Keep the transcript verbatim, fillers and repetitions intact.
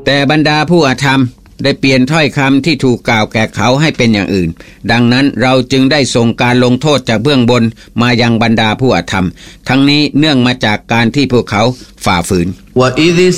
แต่บรรดาผู้อธรรมได้เปลี่ยนถ้อยคำที่ถูกกล่าวแก่เขาให้เป็นอย่างอื่นดังนั้นเราจึงได้ส่งการลงโทษจากเบื้องบนมายังบรรดาผู้อธรรมทั้งนี้เนื่องมาจากการที่พวกเขาฝ่าฝืน